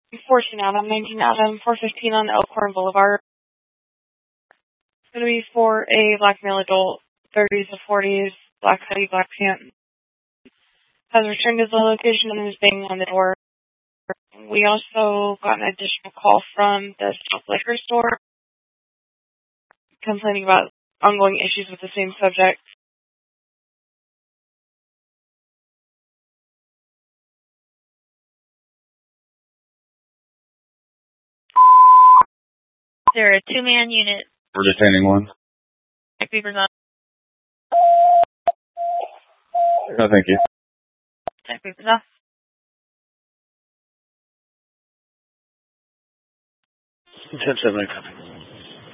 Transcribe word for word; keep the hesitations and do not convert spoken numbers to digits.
fourteen Adam, nineteen Adam, four fifteen on Elkhorn Boulevard. It's going to be for a black male adult, thirties to forties, black hoodie, black pants. Has returned to the location and is banging on the door. We also got an additional call from the South Liquor Store complaining about ongoing issues with the same subject. They're a two-man unit. We're detaining one. Check papers on. No, thank you. Check papers off. ten seven, copy.